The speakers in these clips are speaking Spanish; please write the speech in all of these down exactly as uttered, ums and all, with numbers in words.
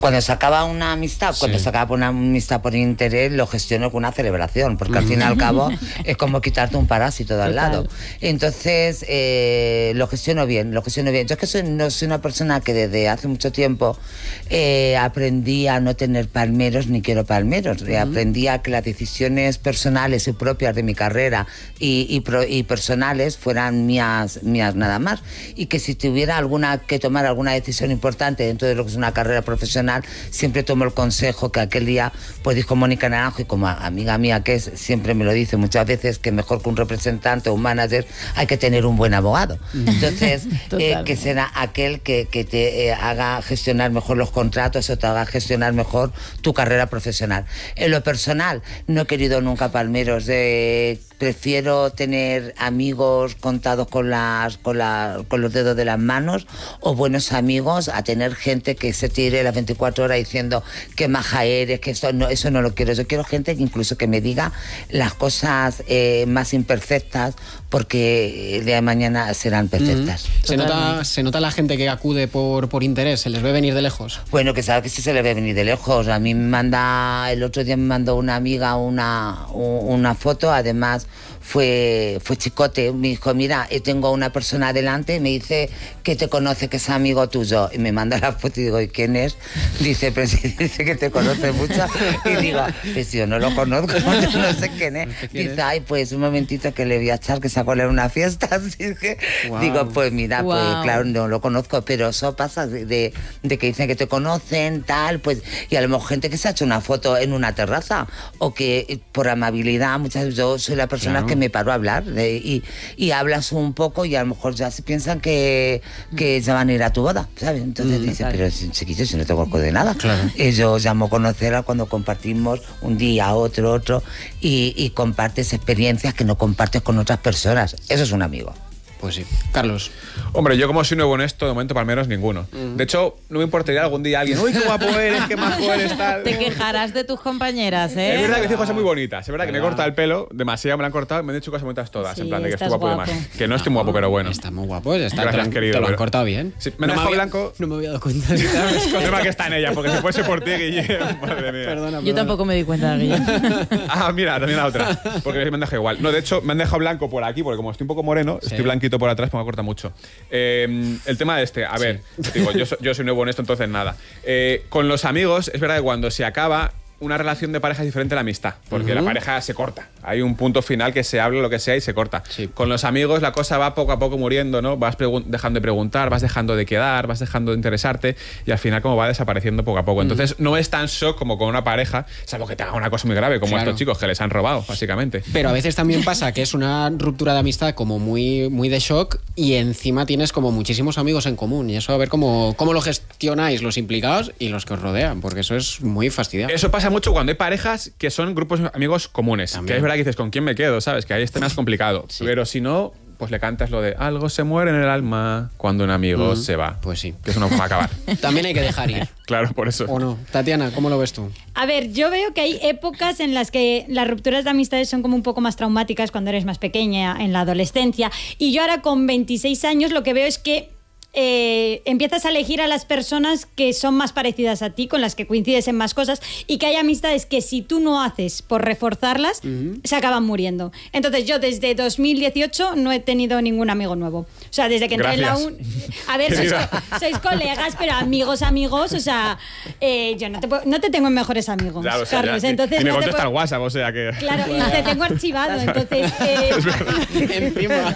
Cuando se acaba una amistad, cuando Sí. se acaba una amistad por interés, lo gestiono con una celebración, porque al fin y al cabo es como quitarte un parásito de al Total. lado. Entonces, eh, lo gestiono bien, lo gestiono bien. Yo es que soy, no soy una persona que desde hace mucho tiempo eh, aprendí a no tener palmeros ni quiero palmeros. Uh-huh. Aprendí a que las decisiones personales y propias de mi carrera y, y, pro, y personales fueran mías, mías nada más. Y que si tuviera alguna que tomar alguna decisión importante dentro de lo que es una carrera profesional, siempre tomo el consejo que aquel día, pues dijo Mónica Naranjo, y como amiga mía que es, siempre me lo dice muchas veces, que mejor que un representante o un manager hay que tener un buen abogado. Entonces, eh, que será aquel que, que te eh, haga gestionar mejor los contratos o te haga gestionar mejor tu carrera profesional. En lo personal, no he querido nunca palmeros, de, prefiero tener amigos contados con, las, con, la, con los dedos de las manos, o buenos amigos, a tener gente que se tire las veinticuatro horas diciendo que maja eres, que eso no, eso no lo quiero. Yo quiero gente que incluso que me diga las cosas eh, más imperfectas, porque el día de mañana serán perfectas. Mm. ¿Se nota, ¿Se nota la gente que acude por, por interés? ¿Se les ve venir de lejos? Bueno, que sabe que sí se le ve venir de lejos. A mí me manda, el otro día me mandó una amiga una, una foto, además fue, fue chicote, me dijo, mira, tengo una persona delante, me dice que te conoce, que es amigo tuyo, y me manda la foto y digo, ¿y quién es? Dice, pero si dice que te conoce mucho, y digo, pues si yo no lo conozco, yo no sé quién es. Dice, ay, pues un momentito que le voy a echar, que sacó a una fiesta, así que wow. Digo, pues mira, wow. Pues claro, no lo conozco, pero eso pasa de, de, de que dicen que te conocen, tal, pues, y a lo mejor gente que se ha hecho una foto en una terraza, o que por amabilidad, muchas veces yo soy la persona claro. que me paro a hablar, de, y, y hablas un poco, y a lo mejor ya se piensan que, que ya van a ir a tu boda, ¿sabes? Entonces mm, dice, claro. Pero chiquillo, si no te conozco de nada. Claro. Y yo llamo a conocerla cuando compartimos un día, otro, otro, y, y compartes experiencias que no compartes con otras personas. Eso es un amigo. Pues sí. Carlos. Hombre, yo como soy nuevo en esto, de momento palmeros ninguno. Uh-huh. De hecho, no me importaría algún día alguien, uy, qué guapo eres, qué majo eres, tal. Te quejarás de tus compañeras, ¿eh? Es verdad que me cosas muy bonitas. Es verdad que me he cortado el pelo, demasiado me lo han cortado, me han dicho cosas bonitas todas, sí, en plan de que estoy guapo, guapo. Demás. Que no, no estoy muy guapo, pero bueno. Está muy guapo, está Gracias, te, querido. Te lo han pero... cortado bien. Sí, me han no dejado me había, blanco. No me había dado cuenta. El tema que está en ella, porque si fuese por ti, Guille, madre mía. Perdona, perdona. Yo tampoco me di cuenta, Guille. Ah, mira, también la otra. Porque me han dejado igual. No, de hecho, me han dejado blanco por aquí, porque como estoy un poco moreno, sí. Estoy blanquito por atrás, me corta mucho. Eh, el tema de este, a sí. ver, digo, yo, so, yo soy nuevo en esto, entonces nada. Eh, con los amigos, es verdad que cuando se acaba, una relación de pareja es diferente a la amistad, porque uh-huh. la pareja se corta. Hay un punto final que se habla lo que sea y se corta. Sí. Con los amigos la cosa va poco a poco muriendo, ¿no? Vas dejando de preguntar, vas dejando de quedar, vas dejando de interesarte y al final como va desapareciendo poco a poco. Uh-huh. Entonces no es tan shock como con una pareja, salvo que te haga una cosa muy grave, como claro. Estos chicos que les han robado, básicamente. Pero a veces también pasa que es una ruptura de amistad como muy, muy de shock y encima tienes como muchísimos amigos en común y eso a ver cómo, cómo lo gestionáis los implicados y los que os rodean, porque eso es muy fastidiado. Eso pasa mucho cuando hay parejas que son grupos amigos comunes. También. Que es verdad que dices, ¿con quién me quedo? ¿Sabes? Que ahí está más complicado. Sí. Pero si no, pues le cantas lo de algo se muere en el alma cuando un amigo mm. se va. Pues sí. Que eso no va a acabar. También hay que dejar ir. Claro, por eso. ¿O no? Tatiana, ¿cómo lo ves tú? A ver, yo veo que hay épocas en las que las rupturas de amistades son como un poco más traumáticas cuando eres más pequeña, en la adolescencia. Y yo ahora con veintiséis años lo que veo es que Eh, empiezas a elegir a las personas que son más parecidas a ti, con las que coincides en más cosas, y que hay amistades que si tú no haces por reforzarlas, uh-huh. se acaban muriendo. Entonces yo desde dos mil dieciocho no he tenido ningún amigo nuevo. O sea, desde que entré Gracias. en la uni... A ver, sois, sois colegas, pero amigos, amigos, o sea, eh, yo no te, puedo, no te tengo en mejores amigos, ya, o sea, Carlos. Ya, entonces y me no contesta puedo... el WhatsApp, o sea que... Claro, y te tengo archivado, entonces... Eh... Encima.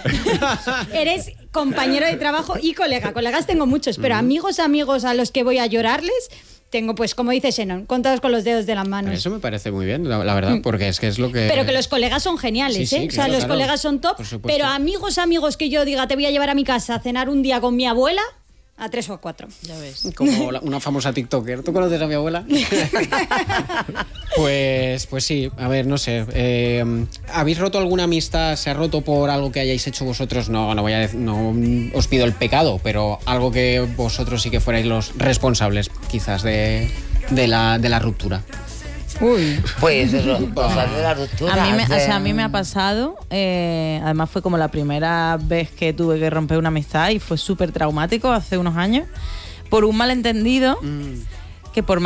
Eres compañero de trabajo y colega. Colegas tengo muchos, pero amigos, amigos a los que voy a llorarles, tengo, pues, como dice Xenón, contados con los dedos de las manos. Eso me parece muy bien, la, la verdad, porque es que es lo que... Pero que los colegas son geniales, sí, sí, ¿eh? Claro, o sea, los claro. colegas son top, pero amigos, amigos que yo diga, te voy a llevar a mi casa a cenar un día con mi abuela... A tres o a cuatro. Ya ves. Como la, una famosa TikToker. ¿Tú conoces a mi abuela? pues, pues sí, a ver, no sé. Eh, ¿Habéis roto alguna amistad? ¿Se ha roto por algo que hayáis hecho vosotros? No, no voy a decir, no os pido el pecado, pero algo que vosotros sí que fuerais los responsables, quizás, de, de, la, de la ruptura. Uy. Pues eso, cosas de la ruptura. A mí me, de... o sea, a mí me ha pasado, eh, además fue como la primera vez que tuve que romper una amistad y fue súper traumático hace unos años, por un malentendido mm. que por